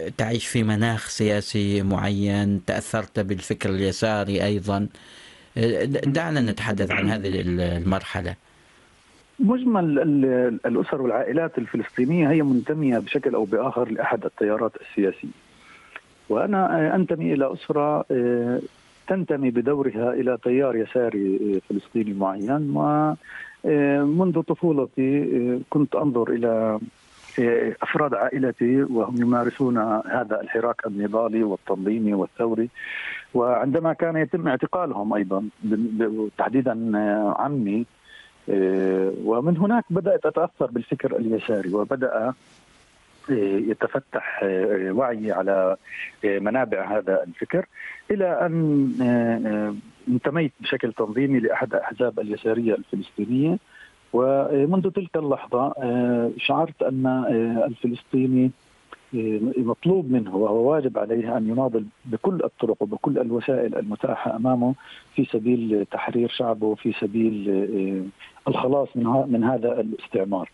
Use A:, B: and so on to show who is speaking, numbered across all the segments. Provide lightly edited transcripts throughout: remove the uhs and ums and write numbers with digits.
A: تعيش في مناخ سياسي معين، تأثرت بالفكر اليساري أيضا. دعنا نتحدث عن هذه المرحلة.
B: مجمل الأسر والعائلات الفلسطينية هي منتمية بشكل أو بآخر لأحد التيارات السياسية، وأنا أنتمي إلى أسرة تنتمي بدورها إلى تيار يساري فلسطيني معين. ومنذ طفولتي كنت أنظر إلى أفراد عائلتي وهم يمارسون هذا الحراك النضالي والتنظيمي والثوري، وعندما كان يتم اعتقالهم أيضا تحديدا عمي، ومن هناك بدأت أتأثر بالفكر اليساري، وبدأ يتفتح وعي على منابع هذا الفكر، إلى أن انتميت بشكل تنظيمي لأحد الأحزاب اليسارية الفلسطينية. ومنذ تلك اللحظة شعرت أن الفلسطيني مطلوب منه وهو واجب عليه أن يناضل بكل الطرق وبكل الوسائل المتاحة أمامه في سبيل تحرير شعبه، في سبيل الخلاص من هذا الاستعمار.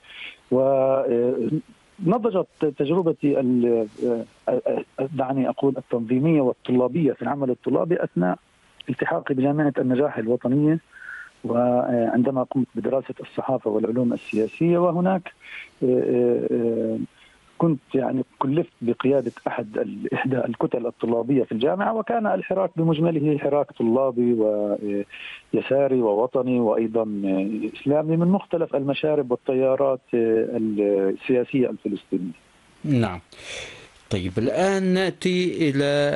B: ونضجت تجربتي دعني أقول التنظيمية والطلابية في العمل الطلابي أثناء التحاقي بجامعة النجاح الوطنية، وعندما قمت بدراسة الصحافة والعلوم السياسية. وهناك كنت كلفت بقيادة إحدى الكتل الطلابية في الجامعة، وكان الحراك بمجمله حراك طلابي ويساري ووطني وأيضا إسلامي من مختلف المشارب والتيارات السياسية الفلسطينية.
A: نعم. طيب، الآن نأتي إلى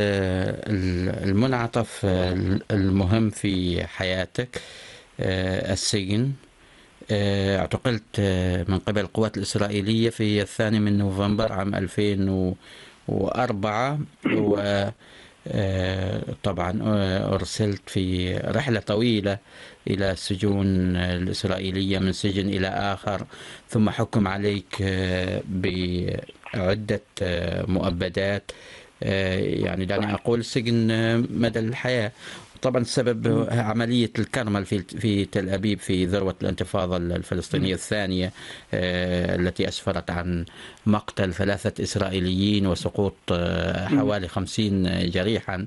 A: المنعطف المهم في حياتك، السجن. اعتقلت من قبل القوات الإسرائيلية في 2 نوفمبر عام 2004، وطبعا أرسلت في رحلة طويلة إلى السجون الإسرائيلية، من سجن إلى آخر، ثم حكم عليك بعدة مؤبدات، دعني أقول السجن مدى الحياة. طبعا السبب عملية الكرمل في تل أبيب في ذروة الانتفاضة الفلسطينية الثانية، التي أسفرت عن مقتل 3 إسرائيليين وسقوط حوالي 50 جريحا.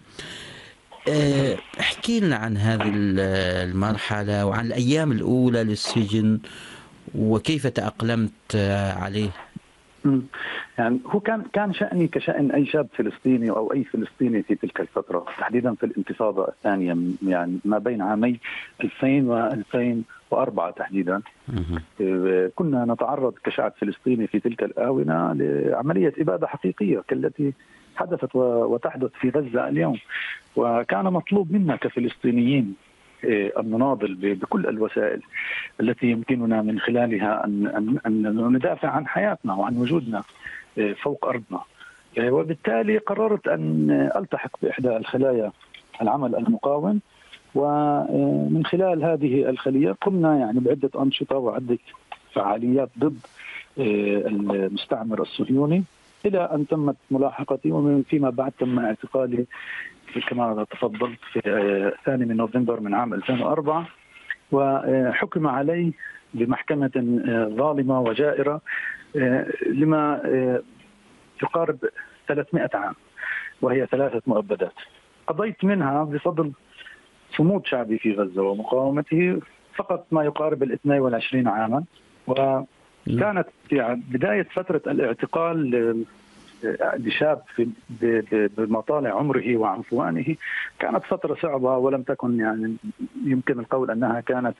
A: احكي لنا عن هذه المرحلة وعن الأيام الأولى للسجن وكيف تأقلمت عليه.
B: هو كان شأني كشأن أي شاب فلسطيني أو أي فلسطيني في تلك الفترة، تحديدا في الانتفاضة الثانية، ما بين عامي 2000 و 2004 تحديدا. كنا نتعرض كشعب فلسطيني في تلك الآونة لعملية إبادة حقيقية كالتي حدثت وتحدث في غزة اليوم، وكان مطلوب منا كفلسطينيين أن نناضل بكل الوسائل التي يمكننا من خلالها أن ندافع عن حياتنا وعن وجودنا فوق أرضنا. وبالتالي قررت أن ألتحق بإحدى الخلايا العمل المقاوم، ومن خلال هذه الخلية قمنا بعدة أنشطة وعدة فعاليات ضد المستعمر الصهيوني، إلى أن تمت ملاحقتي، ومن فيما بعد تم اعتقالي كما تفضلت في 2 نوفمبر من عام 2004، وحكم علي بمحكمة ظالمة وجائرة لما يقارب 300 عام، وهي 3 مؤبدات قضيت منها بفضل صمود شعبي في غزة ومقاومته فقط ما يقارب 22 عاما. وكانت بداية فترة الاعتقال لشاب بمطالع عمره وعنفوانه كانت فترة صعبة، ولم تكن يمكن القول أنها كانت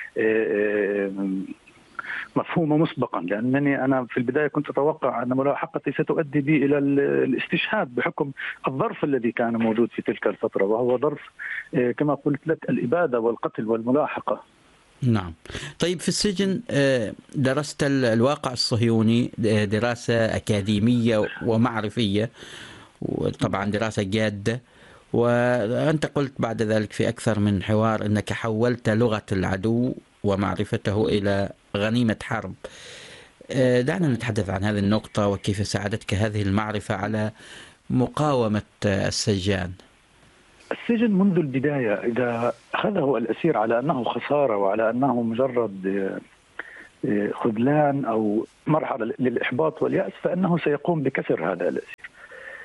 B: مفهومة مسبقا، لأنني أنا في البداية كنت أتوقع أن ملاحقتي ستؤدي بي إلى الاستشهاد بحكم الظرف الذي كان موجود في تلك الفترة، وهو ظرف كما قلت لك الإبادة والقتل والملاحقة.
A: نعم. طيب، في السجن درست الواقع الصهيوني دراسة أكاديمية ومعرفية، وطبعا دراسة جادة، وأنت قلت بعد ذلك في أكثر من حوار أنك حولت لغة العدو ومعرفته إلى غنيمة حرب. دعنا نتحدث عن هذه النقطة وكيف ساعدتك هذه المعرفة على مقاومة السجان.
B: السجن منذ البداية إذا أخذه الأسير على أنه خسارة وعلى أنه مجرد خذلان أو مرحلة للإحباط واليأس، فإنه سيقوم بكسر هذا الأسير.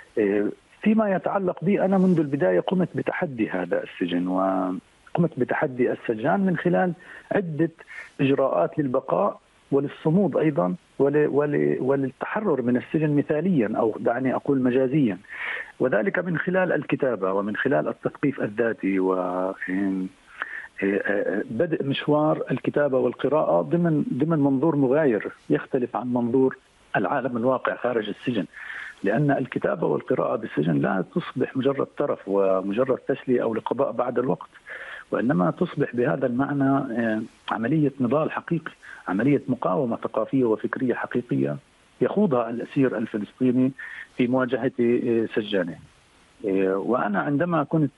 B: فيما يتعلق بي أنا منذ البداية قمت بتحدي هذا السجن، وقمت بتحدي السجان من خلال عدة إجراءات للبقاء وللصمود أيضا وللتحرر من السجن مثاليا، أو دعني أقول مجازيا، وذلك من خلال الكتابة ومن خلال التثقيف الذاتي بدء مشوار الكتابة والقراءة ضمن منظور مغاير يختلف عن منظور العالم الواقع خارج السجن. لأن الكتابة والقراءة بالسجن لا تصبح مجرد ترف ومجرد تسلية أو لقضاء بعد الوقت، وإنما تصبح بهذا المعنى عملية نضال حقيقي، عملية مقاومة ثقافية وفكرية حقيقية يخوضها الأسير الفلسطيني في مواجهة سجانه. وأنا عندما كنت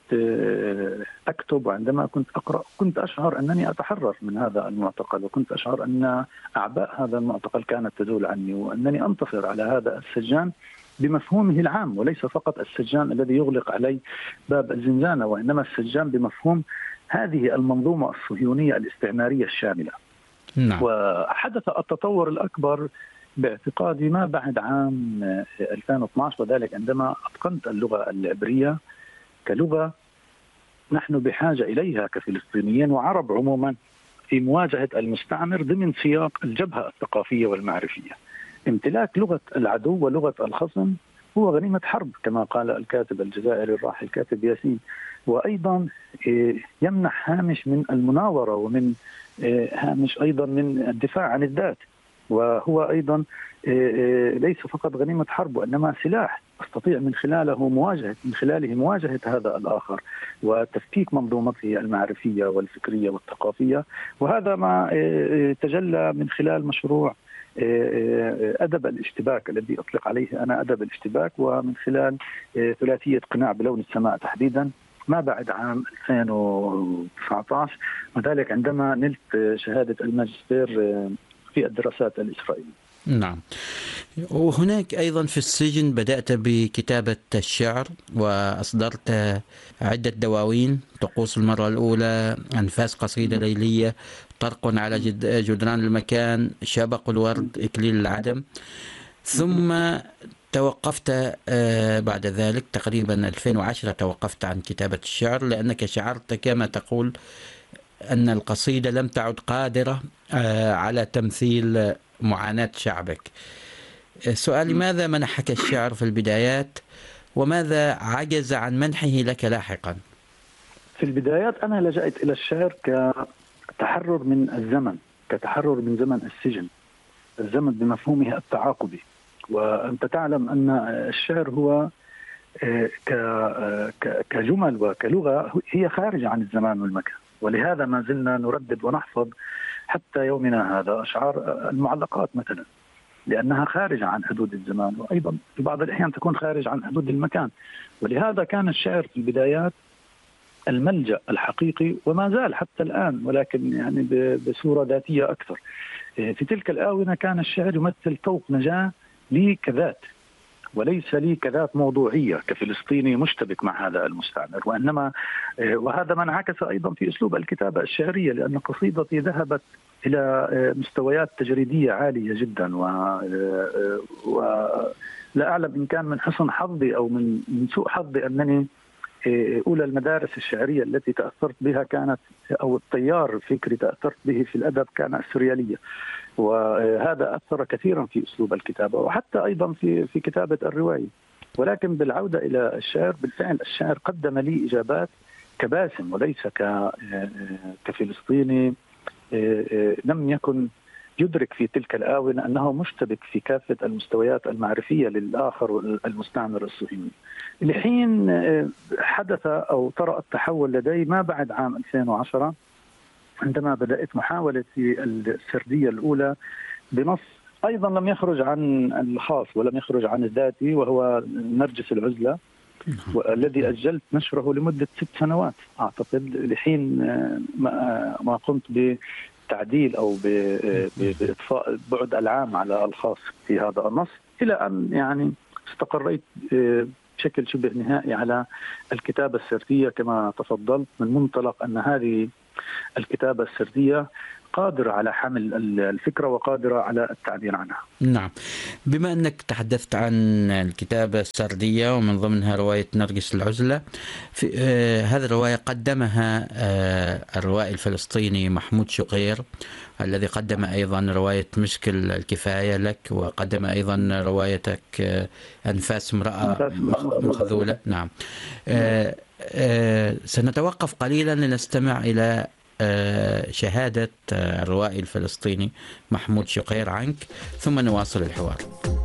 B: أكتب وعندما كنت أقرأ كنت أشعر أنني أتحرر من هذا المعتقل، وكنت أشعر أن أعباء هذا المعتقل كانت تزول عني، وأنني أنتصر على هذا السجان بمفهومه العام، وليس فقط السجان الذي يغلق علي باب الزنزانة، وإنما السجان بمفهوم هذه المنظومة الصهيونية الاستعمارية الشاملة.
A: نعم.
B: وحدث التطور الأكبر باعتقادي ما بعد عام 2012، وذلك عندما أتقنت اللغة العبرية كلغة نحن بحاجة إليها كفلسطينيين وعرب عموما في مواجهة المستعمر ضمن سياق الجبهة الثقافية والمعرفية. امتلاك لغة العدو ولغة الخصم هو غنيمة حرب كما قال الكاتب الجزائري الراحل كاتب ياسين، وأيضا يمنح هامش من المناورة ومن هامش أيضا من الدفاع عن الذات، وهو أيضا ليس فقط غنيمة حرب وإنما سلاح أستطيع من خلاله مواجهة هذا الآخر وتفكيك منظومته المعرفية والفكرية والثقافية. وهذا ما تجلى من خلال مشروع أدب الاشتباك الذي أطلق عليه أنا أدب الاشتباك، ومن خلال ثلاثية قناع بلون السماء تحديدا ما بعد عام 2019، وذلك عندما نلت شهادة الماجستير في الدراسات الإسرائيلية.
A: نعم. وهناك أيضا في السجن بدأت بكتابة الشعر وأصدرت عدة دواوين: طقوس المرة الأولى، أنفاس قصيدة ليلية، طرق على جدران المكان، شبق الورد، إكليل العدم. ثم توقفت بعد ذلك تقريبا 2010 توقفت عن كتابة الشعر لأنك شعرت كما تقول أن القصيدة لم تعد قادرة على تمثيل معاناة شعبك. سؤالي: ماذا منحك الشعر في البدايات وماذا عجز عن منحه لك لاحقا؟
B: في البدايات أنا لجأت إلى الشعر كتحرر من الزمن، كتحرر من زمن السجن، الزمن بمفهومه التعاقبي. وأنت تعلم أن الشعر هو كجمل وكلغة هي خارجة عن الزمان والمكان، ولهذا ما زلنا نردد ونحفظ حتى يومنا هذا أشعار المعلقات مثلا، لأنها خارجة عن حدود الزمان، وأيضا في بعض الأحيان تكون خارج عن حدود المكان. ولهذا كان الشعر في البدايات الملجأ الحقيقي وما زال حتى الآن، ولكن يعني بصورة ذاتية أكثر. في تلك الآونة كان الشعر يمثل طوق نجاة لي كذات، وليس لي كذات موضوعية كفلسطيني مشتبك مع هذا المستعمر، وإنما وهذا ما انعكس أيضا في أسلوب الكتابة الشعرية، لأن قصيدتي ذهبت إلى مستويات تجريدية عالية جدا، ولا أعلم إن كان من حسن حظي أو من سوء حظي أنني أولى المدارس الشعرية التي تأثرت بها كانت، أو التيار الفكري تأثرت به في الأدب كان السوريالية، وهذا أثر كثيرا في أسلوب الكتابة وحتى أيضا في كتابة الرواية. ولكن بالعودة إلى الشعر، بالفعل الشعر قدم لي إجابات كباسم وليس كفلسطيني لم يكن يدرك في تلك الآونة أنه مشتبك في كافة المستويات المعرفية للآخر المستعمر الصهيوني. لحين حدث أو طرأ التحول لدي ما بعد عام 2010 عندما بدأت محاولة السردية الأولى بنص أيضا لم يخرج عن الخاص ولم يخرج عن الذاتي، وهو نرجس العزلة، والذي أجلت نشره لمدة 6 سنوات أعتقد، لحين ما قمت بتعديل أو بإضفاء بعد العام على الخاص في هذا النص، إلى أن يعني استقريت بشكل شبه نهائي على الكتابة السردية كما تفضلت، من منطلق أن هذه الكتابة السردية قادرة على حمل الفكرة وقادرة على التعبير عنها.
A: نعم. بما أنك تحدثت عن الكتابة السردية ومن ضمنها رواية نرجس العزلة، في هذه الرواية قدمها الروائي الفلسطيني محمود شقير، الذي قدم أيضا رواية مشكل الكفاية لك، وقدم أيضا روايتك أنفاس امرأة مخذولة. نعم. سنتوقف قليلا لنستمع إلى شهادة الروائي الفلسطيني محمود شقير عنك، ثم نواصل الحوار.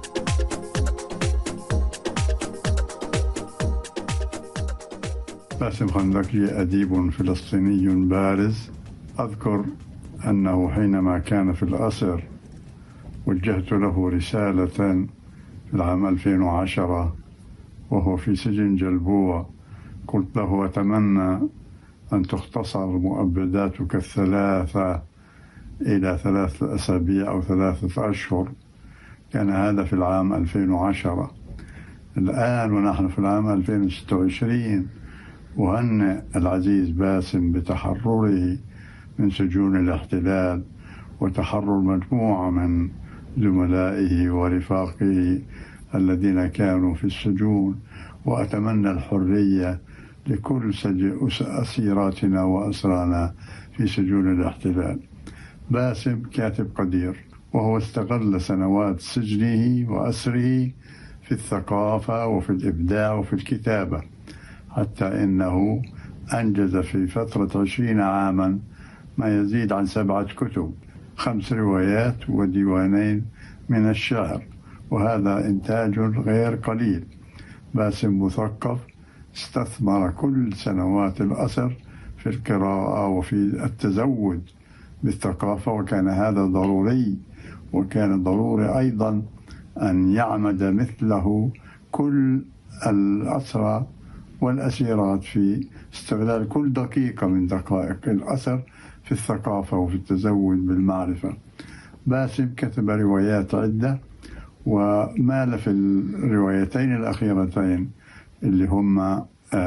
C: باسم خندقجي أديب فلسطيني بارز. أذكر أنه حينما كان في الأسر وجهت له رسالة في العام 2010 وهو في سجن جلبوع، قلت له: أتمنى أن تختصر مؤبداتك الثلاثة إلى 3 أسابيع أو 3 أشهر. كان هذا في العام 2010. الآن ونحن في العام 2026 أهنئ العزيز باسم بتحرره من سجون الاحتلال وتحرر مجموعة من زملائه ورفاقه الذين كانوا في السجون، وأتمنى الحرية لكل أسيراتنا وأسرانا في سجون الاحتلال. باسم كاتب قدير، وهو استغل سنوات سجنه وأسره في الثقافة وفي الإبداع وفي الكتابة، حتى إنه أنجز في فترة 20 عاما ما يزيد عن 7 كتب، 5 روايات وديوانين من الشعر، وهذا إنتاج غير قليل. باسم مثقف، استثمر كل سنوات الأسر في القراءة وفي التزود بالثقافة، وكان هذا ضروري، وكان ضروري أيضا أن يعمد مثله كل الأسرى والأسيرات في استغلال كل دقيقة من دقائق الأسر في الثقافة وفي التزود بالمعرفة. باسم كتب روايات عدة، ومال في الروايتين الأخيرتين اللي هم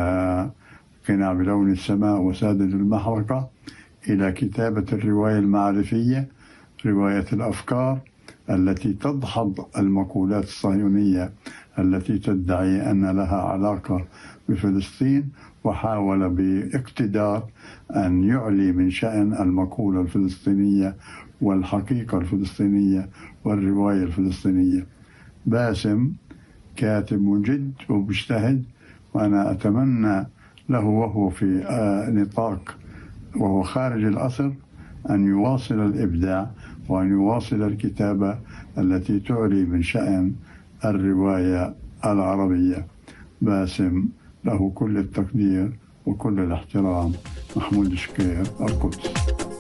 C: قناع بلون السماء وسادة المحرقة إلى كتابة الرواية المعرفية، رواية الأفكار التي تدحض المقولات الصهيونية التي تدعي أن لها علاقة بفلسطين، وحاول باقتدار أن يعلي من شأن المقولة الفلسطينية والحقيقة الفلسطينية والرواية الفلسطينية. باسم كاتب مجد ومجتهد، وأنا أتمنى له وهو في نطاق وهو خارج الأسر أن يواصل الإبداع وأن يواصل الكتابة التي تعلي من شأن الرواية العربية. باسم له كل التقدير وكل الاحترام. محمود شقير، القدس.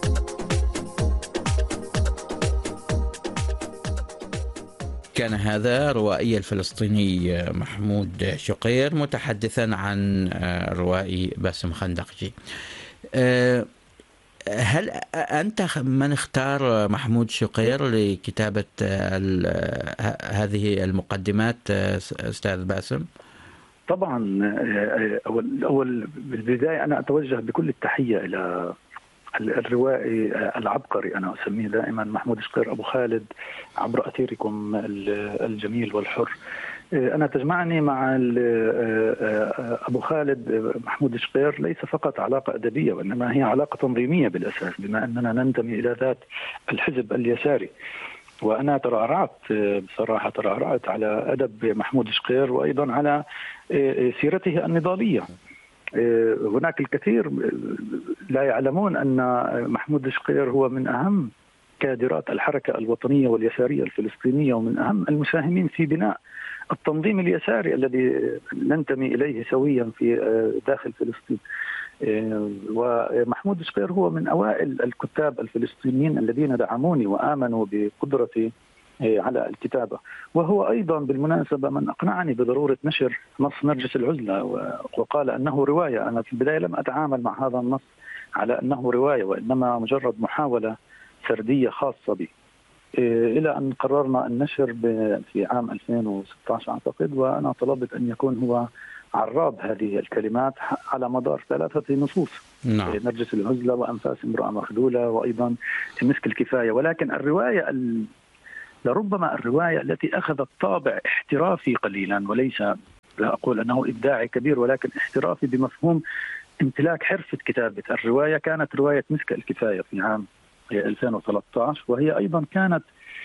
A: كان هذا روائي الفلسطيني محمود شقير متحدثا عن الروائي باسم خندقجي. هل أنت من اختار محمود شقير لكتابة هذه المقدمات أستاذ باسم؟
B: طبعا أول بالبداية أنا أتوجه بكل التحية إلى الروائي العبقري، أنا أسميه دائما محمود شقير أبو خالد، عبر أثيركم الجميل والحر. أنا تجمعني مع أبو خالد محمود شقير ليس فقط علاقة أدبية، وإنما هي علاقة تنظيمية بالأساس، بما أننا ننتمي إلى ذات الحزب اليساري. وأنا ترعرعت على أدب محمود شقير وأيضا على سيرته النضالية. هناك الكثير لا يعلمون أن محمود شقير هو من أهم كادرات الحركة الوطنية واليسارية الفلسطينية، ومن أهم المساهمين في بناء التنظيم اليساري الذي ننتمي إليه سويا في داخل فلسطين. ومحمود شقير هو من أوائل الكتاب الفلسطينيين الذين دعموني وآمنوا بقدرتي على الكتابة، وهو أيضا بالمناسبة من أقنعني بضرورة نشر نص نرجس العزلة، وقال أنه رواية. أنا في البداية لم أتعامل مع هذا النص على أنه رواية، وإنما مجرد محاولة سردية خاصة بي، إلى أن قررنا النشر في عام 2016 أعتقد، وأنا طلبت أن يكون هو عراب هذه الكلمات على مدار 3 نصوص.
A: نعم.
B: نرجس العزلة وأنفاس امرأة مخذولة وأيضا مسك الكفاية. ولكن الرواية لربما الرواية التي أخذت طابع احترافي قليلا، وليس لا أقول أنه إبداعي كبير ولكن احترافي بمفهوم امتلاك حرفة كتابة الرواية، كانت رواية مسك الكفاية في عام 2013، وهي أيضا كانت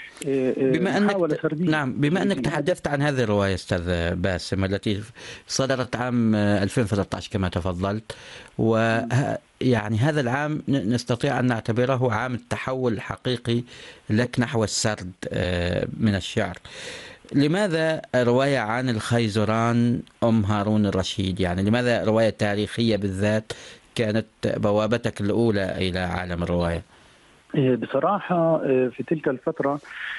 A: بما أنك تحدثت عن هذه الرواية أستاذ باسم التي صدرت عام 2013 كما تفضلت، ويعني هذا العام نستطيع أن نعتبره عام التحول الحقيقي لك نحو السرد من الشعر. لماذا رواية عن الخيزران أم هارون الرشيد؟ يعني لماذا رواية تاريخية بالذات كانت بوابتك الأولى إلى عالم الرواية؟
B: بصراحة في تلك الفترة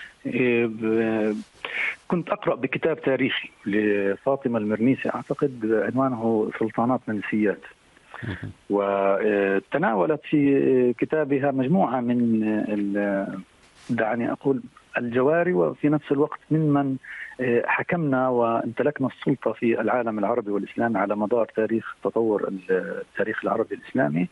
B: كنت أقرأ بكتاب تاريخي لفاطمة المرنيسي أعتقد عنوانه سلطانات منسيات، وتناولت في كتابها مجموعة من دعني أقول الجواري، وفي نفس الوقت ممن حكمنا وامتلكنا السلطة في العالم العربي والإسلامي على مدار تاريخ تطور التاريخ العربي الإسلامي.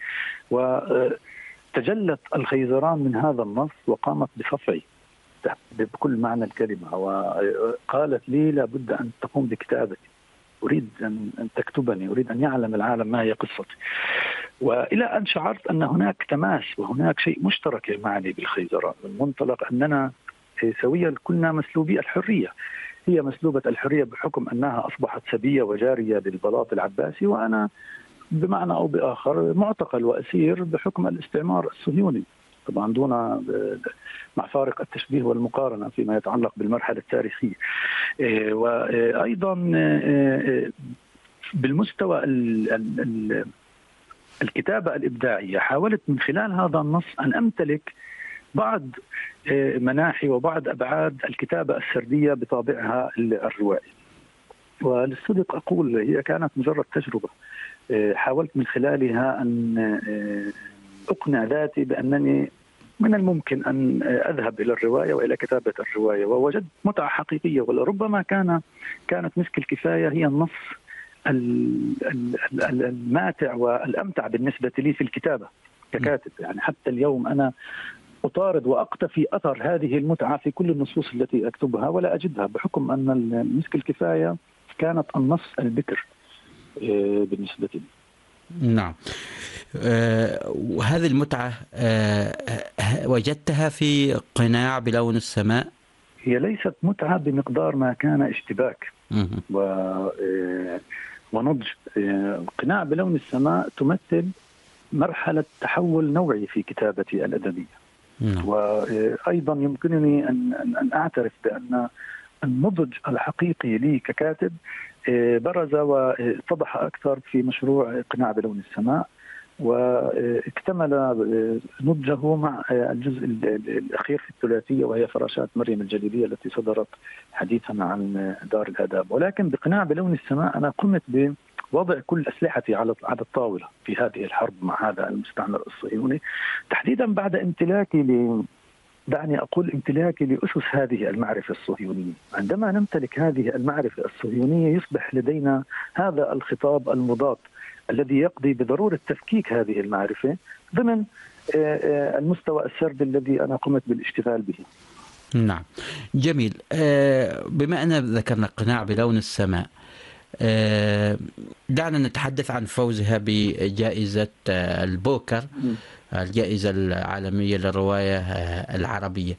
B: وتجلت الخيزران من هذا النص وقامت بصفعي بكل معنى الكلمة، وقالت لي لابد أن تقوم بكتابتي، أريد أن تكتبني، أريد أن يعلم العالم ما هي قصتي. وإلى أن شعرت أن هناك تماس وهناك شيء مشترك معني بالخيزران، من منطلق أننا سويا كنا مسلوبي الحرية. هي مسلوبة الحرية بحكم أنها أصبحت سبية وجارية للبلاط العباسي، وأنا بمعنى أو بآخر معتقل وأسير بحكم الاستعمار الصهيوني، طبعا دون مع فارق التشبيه والمقارنة فيما يتعلق بالمرحلة التاريخية. وأيضا بالمستوى الكتابة الإبداعية حاولت من خلال هذا النص أن أمتلك بعض مناحي وبعض أبعاد الكتابة السردية بطابعها الروائي. وللصدق أقول هي كانت مجرد تجربة حاولت من خلالها أن أقنع ذاتي بأنني من الممكن أن أذهب إلى الرواية وإلى كتابة الرواية، ووجدت متعة حقيقية. ولربما كانت مسك الكفاية هي النص الماتع والأمتع بالنسبة لي في الكتابة ككاتب. يعني حتى اليوم أنا أطارد وأقتفي أثر هذه المتعة في كل النصوص التي أكتبها ولا أجدها، بحكم أن مسك الكفاية كانت النص البكر بالنسبة لي.
A: نعم. وهذه المتعة وجدتها في قناع بلون السماء؟
B: هي ليست متعة بمقدار ما كان اشتباك ونضج. قناع بلون السماء تمثل مرحلة تحول نوعي في كتابتي الأدبية. وأيضا يمكنني أن أعترف بأن النضج الحقيقي لي ككاتب برز واتضح أكثر في مشروع قناع بلون السماء، واكتمل نضجه مع الجزء الأخير في الثلاثية وهي فراشات مريم الجليلية التي صدرت حديثا عن دار الآداب. ولكن بقناع بلون السماء أنا قمت بوضع كل أسلحتي على الطاولة في هذه الحرب مع هذا المستعمر الصهيوني، تحديدا بعد دعني أقول امتلاكي لأسس هذه المعرفة الصهيونية. عندما نمتلك هذه المعرفة الصهيونية يصبح لدينا هذا الخطاب المضاد الذي يقضي بضرورة تفكيك هذه المعرفة ضمن المستوى السردي الذي أنا قمت بالاشتغال به.
A: نعم، جميل. بما أن ذكرنا قناع بلون السماء، دعنا نتحدث عن فوزها بجائزة البوكر، الجائزة العالمية للرواية العربية.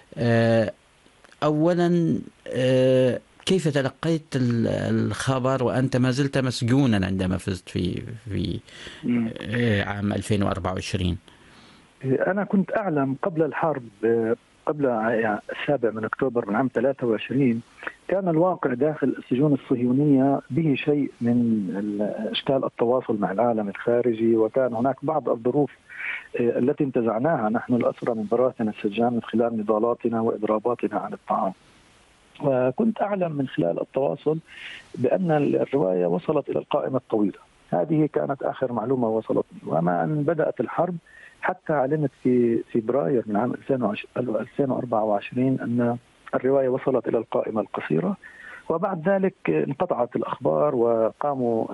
A: أولا كيف تلقيت الخبر وأنت ما زلت مسجونا عندما فزت في عام 2024؟
B: أنا كنت أعلم قبل الحرب، قبل 7 أكتوبر من عام 23 كان الواقع داخل السجون الصهيونية به شيء من أشكال التواصل مع العالم الخارجي، وكان هناك بعض الظروف التي انتزعناها نحن الأسرى من براثن السجان من خلال نضالاتنا وإضراباتنا عن الطعام. وكنت أعلم من خلال التواصل بأن الرواية وصلت إلى القائمة الطويلة. هذه كانت آخر معلومة وصلتني. وما أن بدأت الحرب حتى علمت في فبراير من عام 2024 أن الرواية وصلت إلى القائمة القصيرة، وبعد ذلك انقطعت الأخبار وقام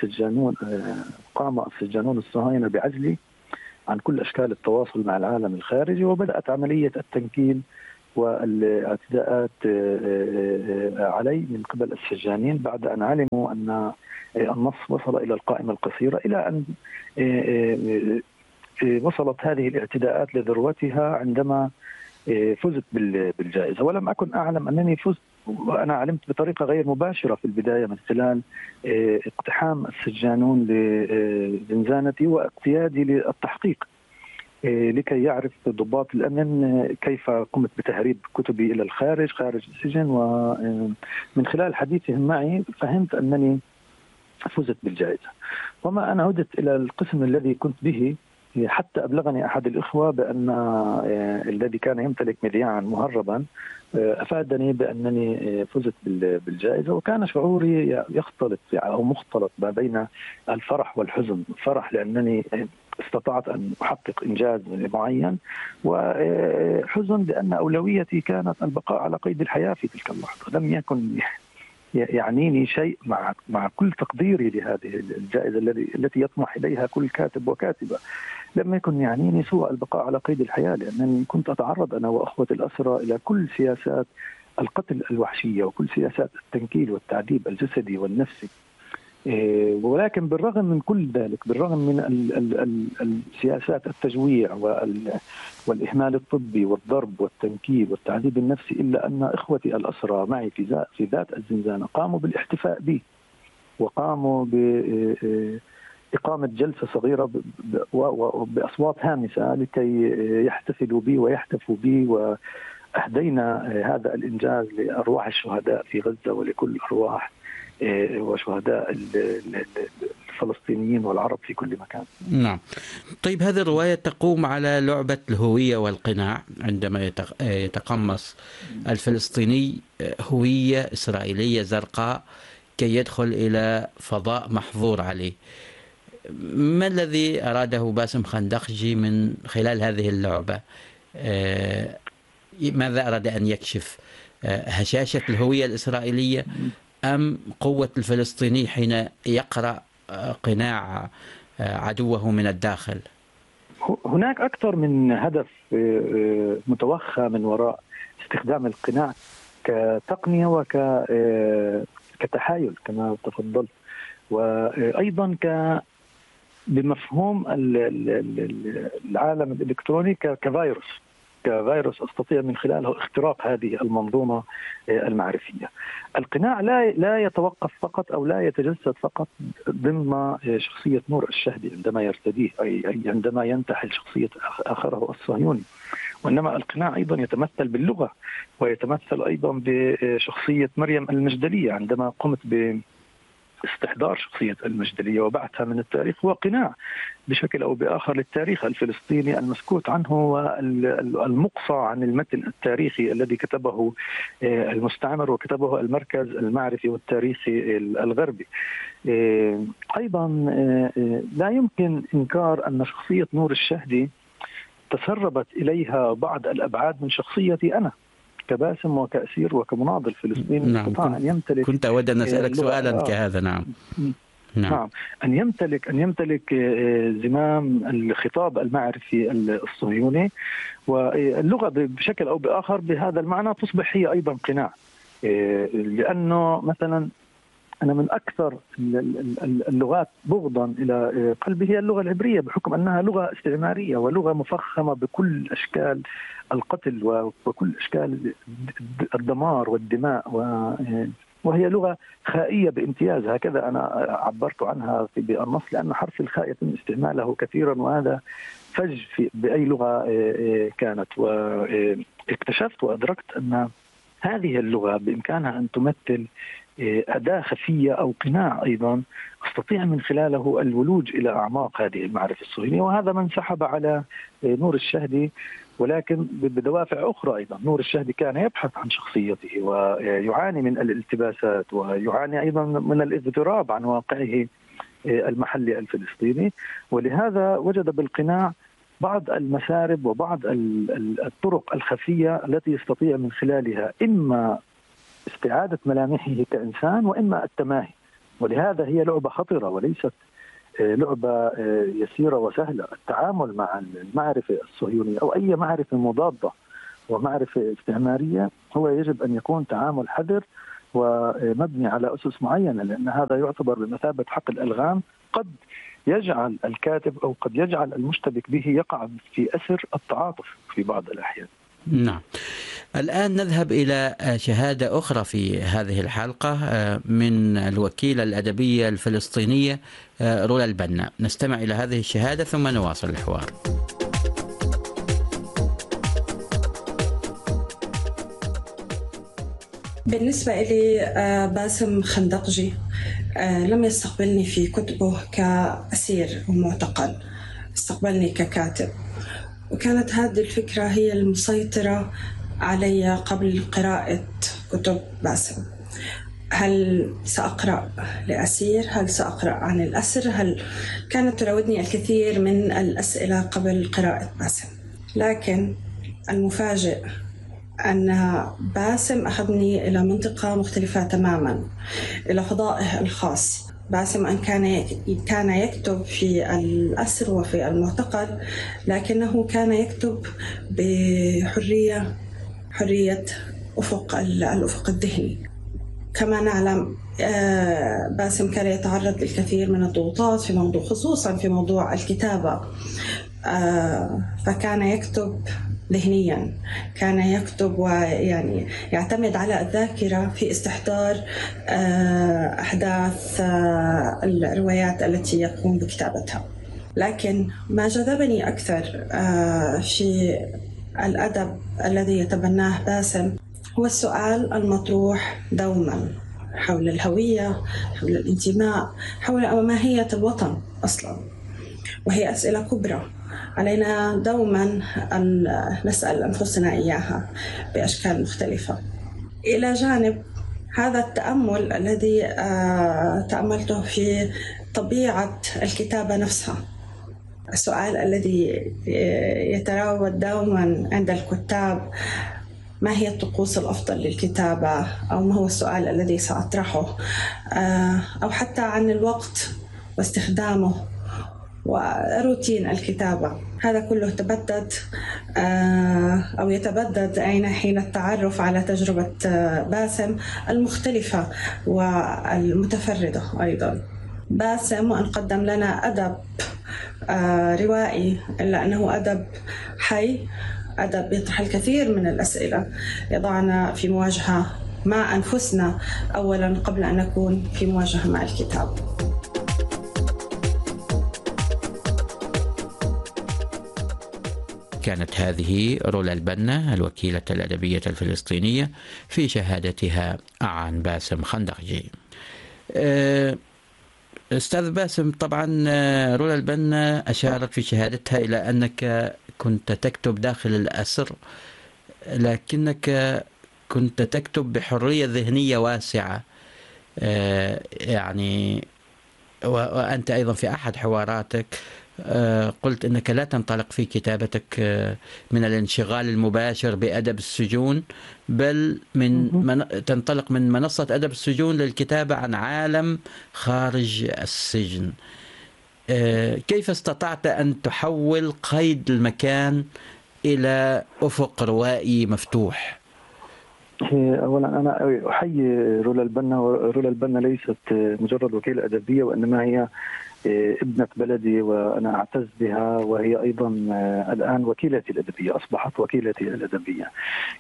B: السجانون الصهاينة بعزلي عن كل أشكال التواصل مع العالم الخارجي، وبدأت عملية التنكيل والاعتداءات علي من قبل السجانين بعد أن علموا أن النص وصل إلى القائمة القصيرة، إلى أن وصلت هذه الاعتداءات لذروتها عندما فزت بالجائزة. ولم أكن أعلم أنني فزت، وأنا علمت بطريقة غير مباشرة في البداية من خلال اقتحام السجانون لزنزانتي واقتيادي للتحقيق لكي يعرف ضباط الأمن كيف قمت بتهريب كتبي إلى الخارج خارج السجن. ومن خلال حديثهم معي فهمت أنني فزت بالجائزة. وما أنا عدت إلى القسم الذي كنت به حتى أبلغني أحد الإخوة بأن الذي كان يمتلك مذياعا مهربا أفادني بأنني فزت بالجائزة، وكان شعوري يختلط أو مختلط ما بين الفرح والحزن. الفرح لأنني استطعت أن أحقق إنجاز معين، وحزن لأن أولويتي كانت البقاء على قيد الحياة في تلك اللحظة. لم يكن يعنيني شيء مع كل تقديري لهذه الجائزة التي يطمح إليها كل كاتب وكاتبة. لم يكن يعنيني سوى البقاء على قيد الحياة، لأنني كنت أتعرض أنا وأخوة الأسرى إلى كل سياسات القتل الوحشية وكل سياسات التنكيل والتعذيب الجسدي والنفسي. ولكن بالرغم من كل ذلك، بالرغم من السياسات التجويع والإهمال الطبي والضرب والتنكيل والتعذيب النفسي، إلا أن إخوتي الأسرى معي في ذات الزنزانة قاموا بالاحتفاء بي، وقاموا بإقامة جلسة صغيرة بأصوات هامسة لكي يحتفلوا بي ويحتفوا بي. وأهدينا هذا الإنجاز لأرواح الشهداء في غزة ولكل أرواح وشهداء الفلسطينيين والعرب في كل مكان.
A: نعم. طيب، هذه الرواية تقوم على لعبة الهوية والقناع، عندما يتقمص الفلسطيني هوية إسرائيلية زرقاء كي يدخل إلى فضاء محظور عليه. ما الذي أراده باسم خندقجي من خلال هذه اللعبة؟ ماذا أراد أن يكشف؟ هشاشة الهوية الإسرائيلية أم قوة الفلسطيني حين يقرأ قناع عدوه من الداخل؟
B: هناك أكثر من هدف متوخى من وراء استخدام القناع كتقنية كتحايل كما تفضلت، وأيضا بمفهوم العالم الإلكتروني كفيروس أستطيع من خلاله اختراق هذه المنظومة المعرفية. القناع لا يتوقف فقط أو لا يتجسد فقط ضمن شخصية نور الشهدي عندما يرتديه، أي عندما ينتحل شخصية آخره الصهيوني، وإنما القناع أيضا يتمثل باللغة، ويتمثل أيضا بشخصية مريم المجدلية عندما قمت استحضار شخصية المجدلية وبعثها من التاريخ. هو قناع بشكل أو بآخر للتاريخ الفلسطيني المسكوت عنه والمقصى عن المتن التاريخي الذي كتبه المستعمر وكتبه المركز المعرفي والتاريخي الغربي. أيضا لا يمكن إنكار أن شخصية نور الشهدي تسربت إليها بعض الأبعاد من شخصيتي أنا كباسم وكأسير وكمناضل فلسطيني.
A: نعم. كنت أود أن أسألك سؤالا كهذا. نعم.
B: أن يمتلك زمام الخطاب المعرفي الصهيوني، واللغة بشكل أو بآخر بهذا المعنى تصبح هي أيضا قناع. لأنه مثلا أنا من أكثر اللغات بغضا إلى قلبي هي اللغة العبرية، بحكم أنها لغة استعمارية ولغة مفخمة بكل أشكال القتل وكل أشكال الدمار والدماء، وهي لغة خائية بامتياز، هكذا أنا عبرت عنها بالنص، لأن حرف الخاء يتم استعماله كثيرا، وهذا فج بأي لغة كانت. واكتشفت وأدركت أن هذه اللغة بإمكانها أن تمثل أداة خفية أو قناع أيضا أستطيع من خلاله الولوج إلى أعماق هذه المعرفة الصهيونية. وهذا من سحب على نور الشهدي، ولكن بدوافع أخرى أيضا. نور الشهدي كان يبحث عن شخصيته ويعاني من الالتباسات، ويعاني أيضا من الاضطراب عن واقعه المحلي الفلسطيني، ولهذا وجد بالقناع بعض المسارب وبعض الطرق الخفية التي يستطيع من خلالها إما استعادة ملامحه كإنسان وإما التماهي. ولهذا هي لعبة خطرة وليست لعبة يسيرة وسهلة. التعامل مع المعرفة الصهيونية أو أي معرفة مضادة ومعرفة استعمارية هو يجب أن يكون تعامل حذر ومبني على أسس معينة، لأن هذا يعتبر بمثابة حقل ألغام قد يجعل الكاتب أو قد يجعل المشتبك به يقع في أسر التعاطف في بعض الأحيان.
A: نعم. الآن نذهب إلى شهادة أخرى في هذه الحلقة من الوكيلة الأدبية الفلسطينية رولا البنا. نستمع إلى هذه الشهادة ثم نواصل الحوار.
D: بالنسبة إلي باسم خندقجي لم يستقبلني في كتبه كأسير ومعتقل، استقبلني ككاتب، وكانت هذه الفكرة هي المسيطرة علي قبل قراءة كتب باسم. هل سأقرأ لأسير؟ هل سأقرأ عن الأسر؟ كانت تراودني الكثير من الأسئلة قبل قراءة باسم، لكن المفاجئ أن باسم أخذني إلى منطقة مختلفة تماماً، إلى فضائه الخاص. باسم أن كان يكتب في الأسر وفي المعتقل، لكنه كان يكتب بحرية، حرية الأفق الذهني. كما نعلم باسم كان يتعرض للكثير من الضغوطات في موضوع، خصوصاً في موضوع الكتابة، فكان يكتب ذهنياً، كان يكتب ويعني يعتمد على الذاكرة في استحضار أحداث الروايات التي يقوم بكتابتها. لكن ما جذبني أكثر في الأدب الذي يتبناه باسم هو السؤال المطروح دوماً حول الهوية، حول الانتماء، حول ماهية الوطن أصلاً، وهي أسئلة كبرى علينا دوما أن نسأل أنفسنا إياها بأشكال مختلفة. إلى جانب هذا التأمل الذي تأملته في طبيعة الكتابة نفسها، السؤال الذي يتراود دوما عند الكتاب: ما هي الطقوس الأفضل للكتابة؟ أو ما هو السؤال الذي سأطرحه؟ أو حتى عن الوقت واستخدامه وروتين الكتابة. هذا كله تبدد أو يتبدد حين التعرف على تجربة باسم المختلفة والمتفردة أيضا. باسم وأن قدم لنا أدب روائي، إلا أنه أدب حي، أدب يطرح الكثير من الأسئلة، يضعنا في مواجهة مع أنفسنا أولا قبل أن نكون في مواجهة مع الكتاب.
A: كانت هذه رولا البنا الوكيلة الأدبية الفلسطينية في شهادتها عن باسم خندقجي. أستاذ باسم، طبعا رولا البنا أشارت في شهادتها إلى أنك كنت تكتب داخل الأسر، لكنك كنت تكتب بحرية ذهنية واسعة. يعني وأنت أيضا في أحد حواراتك قلت أنك لا تنطلق في كتابتك من الانشغال المباشر بأدب السجون، بل تنطلق من منصة أدب السجون للكتابة عن عالم خارج السجن. كيف استطعت أن تحول قيد المكان إلى أفق روائي مفتوح؟
B: أولا أنا أحيي رولا البنا، ورولا البنا ليست مجرد وكيلة أدبية، وإنما هي ابنة بلدي وأنا أعتز بها، وهي أيضا الآن وكيلتي الأدبية، أصبحت وكيلتي الأدبية.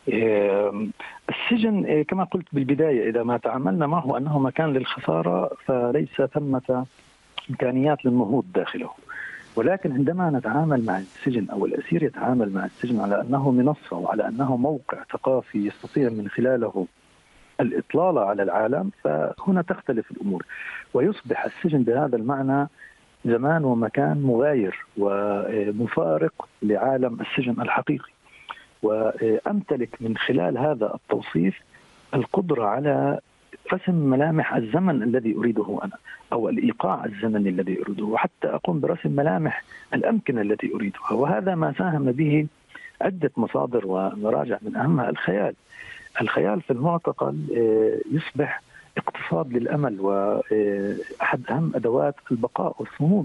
B: السجن كما قلت بالبداية إذا ما تعاملنا معه أنه مكان للخسارة فليس ثمة إمكانيات للنهوض داخله، ولكن عندما نتعامل مع السجن أو الأسير يتعامل مع السجن على أنه منصة وعلى أنه موقع ثقافي يستطيع من خلاله الإطلالة على العالم، فهنا تختلف الأمور ويصبح السجن بهذا المعنى زمان ومكان مغاير ومفارق لعالم السجن الحقيقي. وأمتلك من خلال هذا التوصيف القدرة على رسم ملامح الزمن الذي أريده أنا، أو الإيقاع الزمني الذي أريده، وحتى أقوم برسم ملامح الأمكنة التي أريدها. وهذا ما ساهم به عدة مصادر ومراجع، من أهمها الخيال. الخيال في المعتقل يصبح اقتصاد للأمل وأحد أهم أدوات البقاء والصمود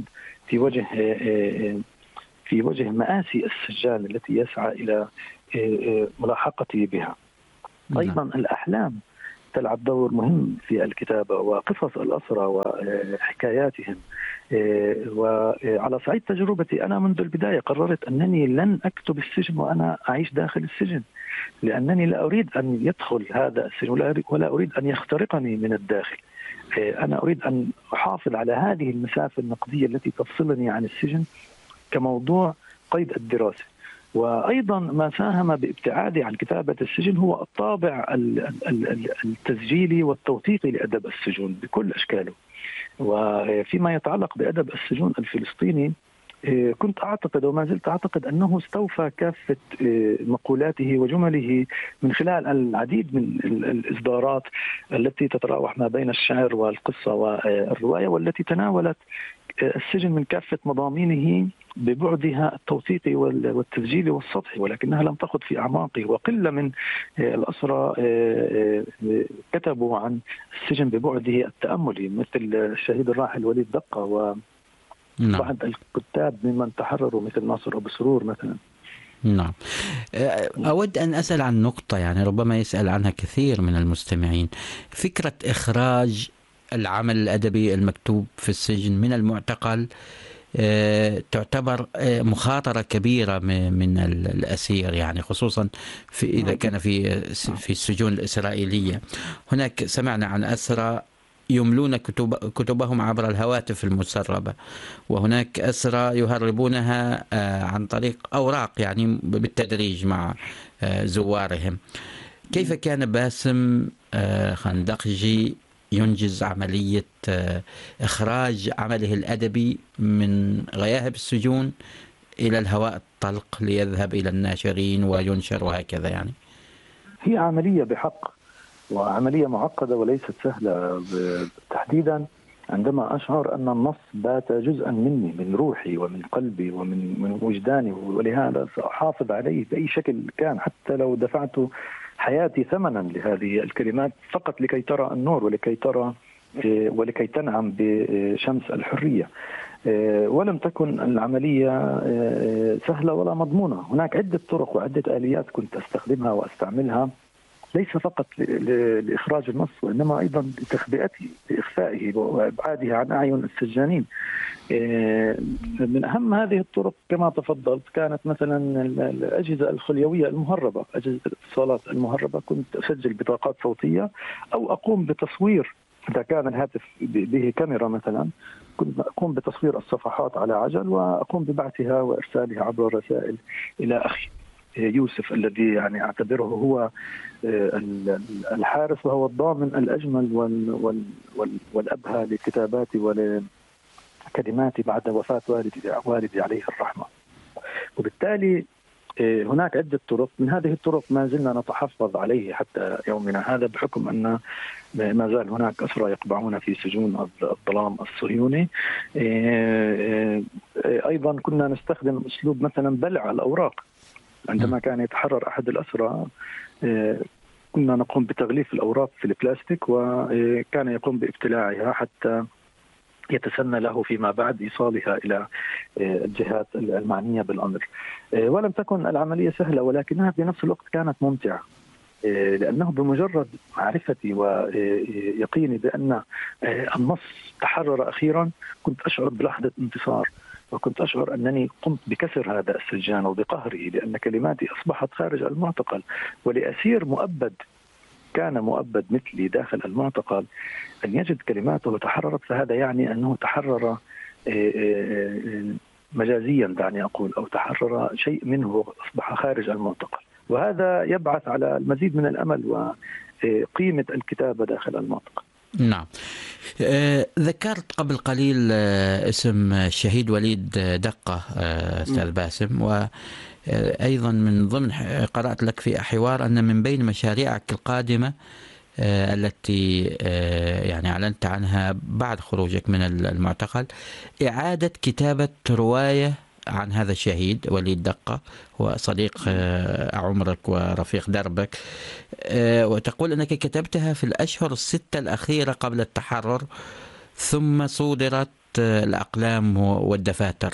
B: في وجه مآسي السجان التي يسعى إلى ملاحقته بها. أيضا الأحلام تلعب دور مهم في الكتابة وقصص الأسرى وحكاياتهم. وعلى صعيد تجربتي أنا منذ البداية قررت أنني لن أكتب السجن وأنا أعيش داخل السجن، لأنني لا أريد أن يدخل هذا السجن ولا أريد أن يخترقني من الداخل. أنا أريد أن أحافظ على هذه المسافة النقدية التي تفصلني عن السجن كموضوع قيد الدراسة. وأيضا ما ساهم بابتعادي عن كتابة السجن هو الطابع التسجيلي والتوثيقي لأدب السجون بكل أشكاله. وفيما يتعلق بأدب السجون الفلسطيني كنت أعتقد وما زلت أعتقد أنه استوفى كافة مقولاته وجمله من خلال العديد من الإصدارات التي تتراوح ما بين الشعر والقصة والرواية، والتي تناولت السجن من كافة مضامينه ببعدها التوثيقي والتسجيلي والسطحي، ولكنها لم تخض في أعماقه. وقلة من الأسرى كتبوا عن السجن ببعده التأملي، مثل الشهيد الراحل وليد دقة وبعض الكتاب ممن تحرروا مثل ناصر أبو سرور مثلا.
A: نعم. أود أن أسأل عن نقطة يعني ربما يسأل عنها كثير من المستمعين، فكرة إخراج العمل الأدبي المكتوب في السجن من المعتقل تعتبر مخاطرة كبيرة من الأسير، يعني خصوصا إذا كان في السجون الإسرائيلية. هناك سمعنا عن أسرى يملون كتبهم عبر الهواتف المسربة، وهناك أسرى يهربونها عن طريق أوراق يعني بالتدريج مع زوارهم. كيف كان باسم خندقجي ينجز عملية إخراج عمله الأدبي من غياهب السجون إلى الهواء الطلق ليذهب إلى الناشرين وينشر وهكذا؟ يعني
B: هي عملية بحق، وعملية معقدة وليست سهلة، تحديدا عندما أشعر أن النص بات جزءا مني، من روحي ومن قلبي ومن وجداني، ولهذا سأحافظ عليه بأي شكل كان، حتى لو دفعت حياتي ثمنا لهذه الكلمات فقط لكي ترى النور ولكي تنعم بشمس الحرية. ولم تكن العملية سهلة ولا مضمونة. هناك عدة طرق وعدة آليات كنت أستخدمها وأستعملها، ليس فقط لإخراج النص وإنما أيضا لتخبئته، لإخفائه وإبعاده عن أعين السجانين. من أهم هذه الطرق كما تفضلت كانت مثلا الأجهزة الخليوية المهربة، أجهزة الاتصالات المهربة. كنت أسجل بطاقات صوتية أو أقوم بتصوير، إذا كان الهاتف به كاميرا مثلا كنت أقوم بتصوير الصفحات على عجل وأقوم ببعثها وإرسالها عبر الرسائل إلى أخي يوسف، الذي يعني أعتبره هو الحارس وهو الضامن الأجمل والأبهى لكتاباتي ولكلماتي بعد وفاة والدي عليه الرحمة. وبالتالي هناك عدة طرق، من هذه الطرق ما زلنا نتحفظ عليه حتى يومنا هذا، بحكم أن ما زال هناك أسرى يقبعون في سجون الظلام الصهيوني. أيضا كنا نستخدم أسلوب مثلا بلع الأوراق. عندما كان يتحرر أحد الأسرى كنا نقوم بتغليف الأوراق في البلاستيك، وكان يقوم بابتلاعها حتى يتسنى له فيما بعد إيصالها إلى الجهات المعنية بالأمر. ولم تكن العملية سهلة، ولكنها في نفس الوقت كانت ممتعة، لأنه بمجرد معرفتي ويقيني بأن النص تحرر أخيرا كنت أشعر بلحظة انتصار، وكنت أشعر أنني قمت بكسر هذا السجان وبقهره، لأن كلماتي أصبحت خارج المعتقل. ولأسير مؤبد كان مؤبد مثلي داخل المعتقل أن يجد كلماته تحررت، فهذا يعني أنه تحرر مجازيا دعني أقول، أو تحرر شيء منه أصبح خارج المعتقل، وهذا يبعث على المزيد من الأمل وقيمة الكتابة داخل المعتقل.
A: نعم. ذكرت قبل قليل اسم الشهيد وليد دقة أستاذ باسم، وأيضا من ضمن قرأت لك في حوار أن من بين مشاريعك القادمة التي يعني أعلنت عنها بعد خروجك من المعتقل إعادة كتابة رواية عن هذا الشهيد وليد دقة، هو صديق عمرك ورفيق دربك، وتقول أنك كتبتها في الأشهر الستة الأخيرة قبل التحرر، ثم صودرت الأقلام والدفاتر.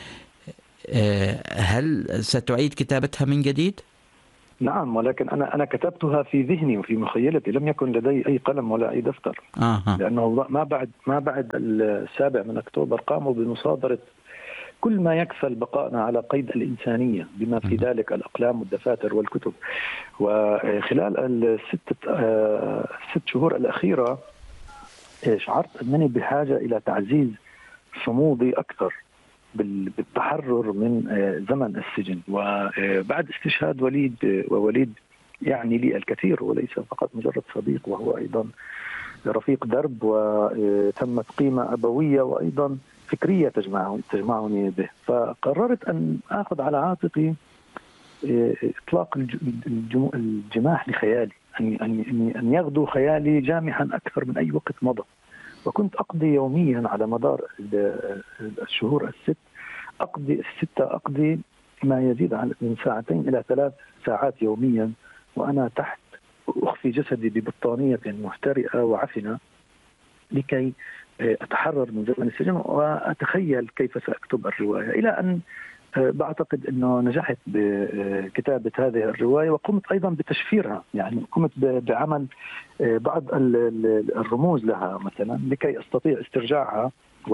A: هل ستعيد كتابتها من جديد؟
B: نعم، ولكن أنا كتبتها في ذهني وفي مخيلتي، لم يكن لدي أي قلم ولا أي دفتر. لأنه ما بعد 7 أكتوبر قاموا بمصادرة كل ما يكفل بقائنا على قيد الإنسانية، بما في ذلك الأقلام والدفاتر والكتب. وخلال الست شهور الأخيرة شعرت أنني بحاجة إلى تعزيز صمودي أكثر بالتحرر من زمن السجن. وبعد استشهاد وليد، ووليد يعني لي الكثير وليس فقط مجرد صديق، وهو أيضا رفيق درب، وتمت قيمة أبوية وأيضا فكرية تجمعني به. فقررت أن أخذ على عاتقي إطلاق الجماح لخيالي، أن يغدو خيالي جامحا أكثر من أي وقت مضى. وكنت أقضي يوميا على مدار الشهور أقضي ما يزيد عن من 2 إلى 3 ساعات يوميا وأنا تحت، أخفي جسدي ببطانية محترئة وعفنة لكي أتحرر من زمن السجن وأتخيل كيف سأكتب الرواية. إلى أن بعتقد أنه نجحت بكتابة هذه الرواية، وقمت أيضا بتشفيرها، يعني قمت بعمل بعض الرموز لها مثلا لكي أستطيع استرجاعها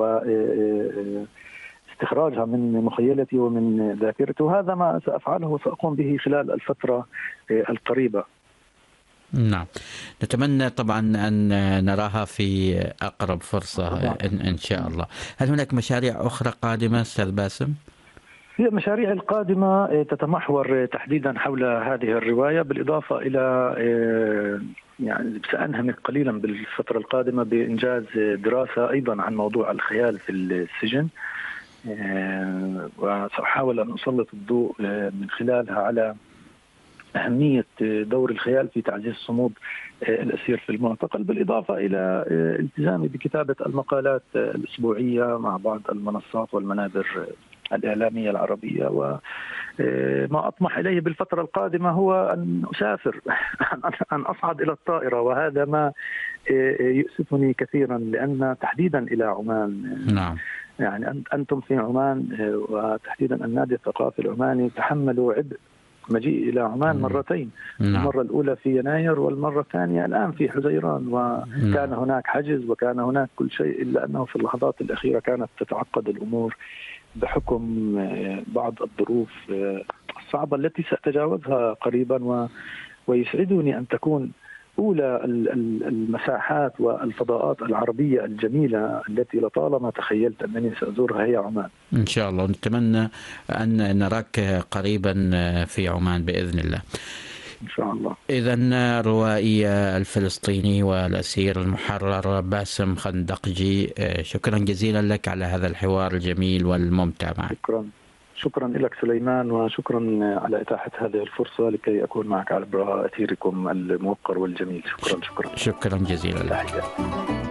B: واستخراجها من مخيلتي ومن ذاكرتي. وهذا ما سأفعله وسأقوم به خلال الفترة القريبة.
A: نعم، نتمنى طبعا أن نراها في أقرب فرصة إن شاء الله. هل هناك مشاريع أخرى قادمة أستاذ باسم؟
B: هي مشاريع القادمة تتمحور تحديدا حول هذه الرواية، بالإضافة إلى يعني سأنهمك قليلا بالفترة القادمة بإنجاز دراسة أيضا عن موضوع الخيال في السجن، وسأحاول أن أسلط الضوء من خلالها على أهمية دور الخيال في تعزيز صمود الأسير في المعتقل، بالإضافة إلى التزامي بكتابة المقالات الأسبوعية مع بعض المنصات والمنابر الإعلامية العربية. وما أطمح إليه بالفترة القادمة هو أن أسافر، أن أصعد إلى الطائرة، وهذا ما يؤسفني كثيرا، لأن تحديدا إلى عمان،
A: نعم،
B: يعني أنتم في عمان وتحديدا النادي الثقافي العماني تحملوا عبء مجيء إلى عمان مرتين، المرة الأولى في يناير والمرة الثانية الآن في حزيران، وكان هناك حجز وكان هناك كل شيء، إلا أنه في اللحظات الأخيرة كانت تتعقد الأمور بحكم بعض الظروف الصعبة التي سأتجاوزها قريبا. ويسعدني أن تكون أولى المساحات والفضاءات العربية الجميلة التي لطالما تخيلت أنني سأزورها هي عمان.
A: إن شاء الله، نتمنى أن نراك قريبا في عمان بإذن الله.
B: إن شاء الله.
A: إذن روائي الفلسطيني والأسير المحرر باسم خندقجي، شكرا جزيلا لك على هذا الحوار الجميل والممتع معك.
B: شكرا لك سليمان، وشكرا على إتاحة هذه الفرصة لكي أكون معك على أثيركم الموقر والجميل. شكرا
A: جزيلا لك.